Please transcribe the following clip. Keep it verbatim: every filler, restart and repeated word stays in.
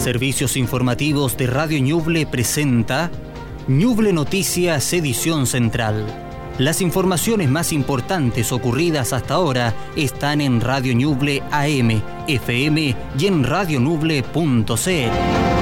Servicios Informativos de Radio Ñuble presenta Ñuble Noticias Edición Central. Las informaciones más importantes ocurridas hasta ahora están en Radio Ñuble A M, F M y en radio ñuble punto c l.